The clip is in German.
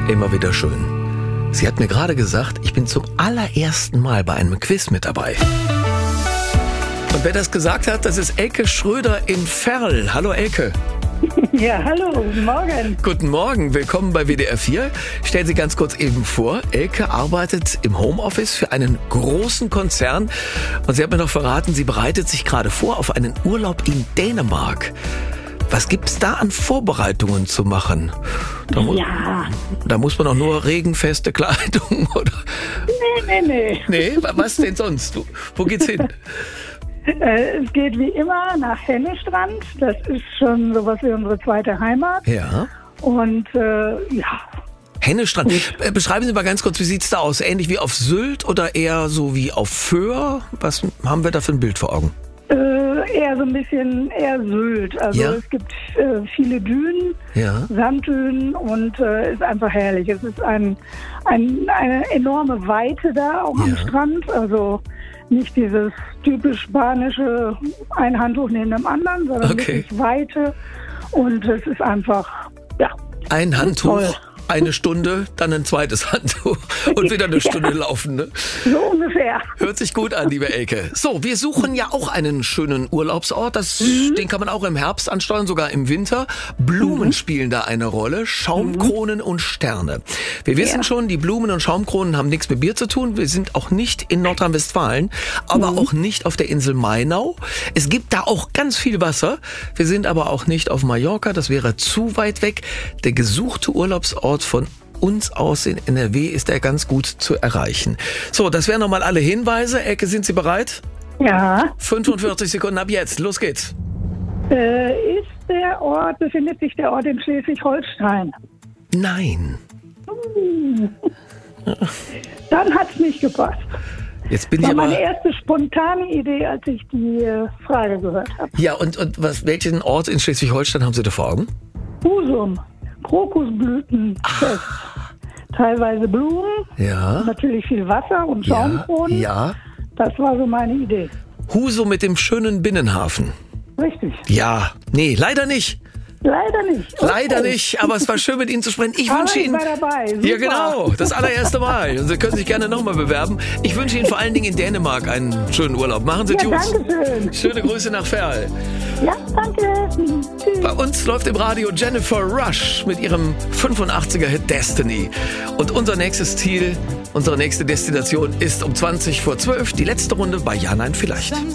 Immer wieder schön. Sie hat mir gerade gesagt, ich bin zum allerersten Mal bei einem Quiz mit dabei. Und wer das gesagt hat, das ist Elke Schröder in Verl. Hallo Elke. Ja, hallo, guten Morgen. Guten Morgen, willkommen bei WDR 4. Stellen Sie ganz kurz eben vor, Elke arbeitet im Homeoffice für einen großen Konzern. Und sie hat mir noch verraten, sie bereitet sich gerade vor auf einen Urlaub in Dänemark. Was gibt's da an Vorbereitungen zu machen? Da muss man auch nur regenfeste Kleidung, oder? Nee. Nee, was denn sonst? Wo geht's hin? Es geht wie immer nach Hennestrand. Das ist schon sowas wie unsere zweite Heimat. Ja. Und Hennestrand. Beschreiben Sie mal ganz kurz, wie sieht's da aus? Ähnlich wie auf Sylt oder eher so wie auf Föhr? Was haben wir da für ein Bild vor Augen? Eher so ein bisschen eher Sylt. Also Ja. Es gibt viele Dünen, Sanddünen und ist einfach herrlich. Es ist eine enorme Weite da auch am Strand. Also nicht dieses typisch spanische ein Handtuch neben dem anderen, sondern wirklich Weite. Und es ist einfach, Ein Handtuch, toll. eine Stunde, dann ein zweites Handtuch und wieder eine Stunde laufen. Ne? So ungefähr. Hört sich gut an, liebe Elke. So, wir suchen ja auch einen schönen Urlaubsort. Den kann man auch im Herbst ansteuern, sogar im Winter. Blumen spielen da eine Rolle, Schaumkronen und Sterne. Wir wissen schon, die Blumen und Schaumkronen haben nichts mit Bier zu tun. Wir sind auch nicht in Nordrhein-Westfalen, aber auch nicht auf der Insel Mainau. Es gibt da auch ganz viel Wasser. Wir sind aber auch nicht auf Mallorca, das wäre zu weit weg. Der gesuchte Urlaubsort von uns aus in NRW ist er ganz gut zu erreichen. So, das wären nochmal alle Hinweise. Elke, sind Sie bereit? Ja. 45 Sekunden ab jetzt. Los geht's. Befindet sich der Ort in Schleswig-Holstein? Nein. Dann hat's nicht gepasst. Jetzt bin Das ich war aber... meine erste spontane Idee, als ich die Frage gehört habe. Ja, und welchen Ort in Schleswig-Holstein haben Sie da vor Augen? Husum, Krokusblütenfest. Teilweise Blumen, natürlich viel Wasser und Schaumkronen. Ja. Das war so meine Idee. Husum mit dem schönen Binnenhafen. Richtig. Ja. Nee, leider nicht. Leider nicht. Okay. Leider nicht, aber es war schön, mit Ihnen zu sprechen. Ich wünsche Ihnen... war dabei. Super. Ja, genau, das allererste Mal. Und Sie können sich gerne nochmal bewerben. Ich wünsche Ihnen vor allen Dingen in Dänemark einen schönen Urlaub. Machen Sie Ja, Tschüss. danke schön. Schöne Grüße nach Verl. Ja, danke. Tschüss. Bei uns läuft im Radio Jennifer Rush mit ihrem 85er-Hit Destiny. Und unser nächstes Ziel, unsere nächste Destination ist um 20 vor 12 die letzte Runde bei Ja, Nein, Vielleicht.